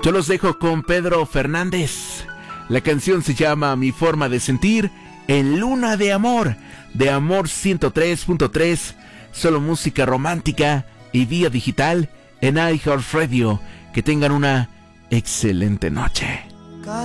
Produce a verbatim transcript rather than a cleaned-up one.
Yo los dejo con Pedro Fernández. La canción se llama Mi Forma de Sentir en Luna de Amor, de Amor ciento tres punto tres, solo música romántica y vía digital en iHeartRadio. Que tengan una excelente noche.